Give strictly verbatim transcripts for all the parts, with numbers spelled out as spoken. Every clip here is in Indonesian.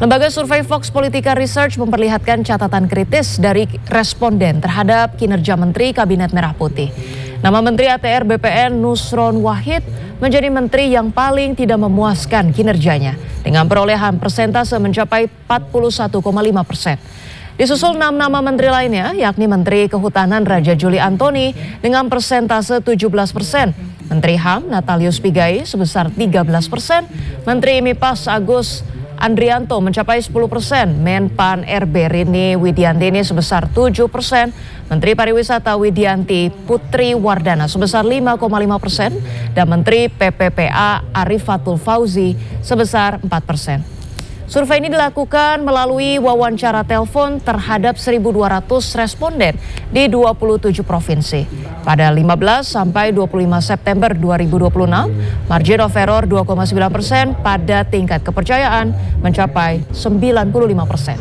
Lembaga survei Vox Politica Research memperlihatkan catatan kritis dari responden terhadap kinerja Menteri Kabinet Merah Putih. Nama Menteri A T R B P N Nusron Wahid menjadi menteri yang paling tidak memuaskan kinerjanya dengan perolehan persentase mencapai empat puluh satu koma lima persen. Disusul enam nama menteri lainnya, yakni Menteri Kehutanan Raja Juli Antoni dengan persentase tujuh belas persen, Menteri H A M Natalius Pigai sebesar tiga belas persen, Menteri Mipas Agus Andrianto mencapai sepuluh persen, Menpan R B Rini Widiantini sebesar tujuh persen, Menteri Pariwisata Widianti Putri Wardana sebesar lima koma lima persen, dan Menteri P P P A Arifatul Fauzi sebesar empat persen. Survei ini dilakukan melalui wawancara telepon terhadap seribu dua ratus responden di dua puluh tujuh provinsi. Pada lima belas sampai dua puluh lima September dua ribu dua puluh enam, margin of error dua koma sembilan persen pada tingkat kepercayaan mencapai sembilan puluh lima persen.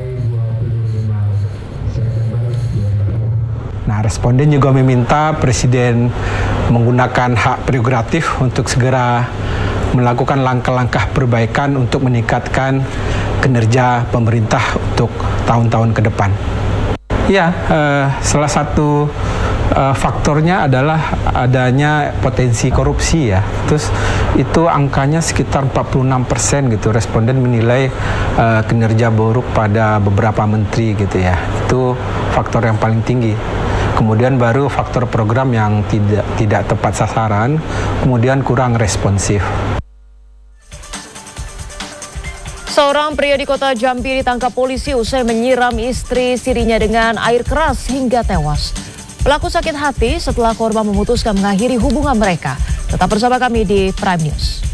Nah, responden juga meminta Presiden menggunakan hak prerogatif untuk segera melakukan langkah-langkah perbaikan untuk meningkatkan kinerja pemerintah untuk tahun-tahun ke depan. Ya, eh, salah satu eh, faktornya adalah adanya potensi korupsi ya. Terus itu angkanya sekitar empat puluh enam persen gitu. Responden menilai eh, kinerja buruk pada beberapa menteri gitu ya. Itu faktor yang paling tinggi. Kemudian baru faktor program yang tidak tidak tepat sasaran, kemudian kurang responsif. Seorang pria di kota Jambi ditangkap polisi usai menyiram istri sirinya dengan air keras hingga tewas. Pelaku sakit hati setelah korban memutuskan mengakhiri hubungan mereka. Tetap bersama kami di Prime News.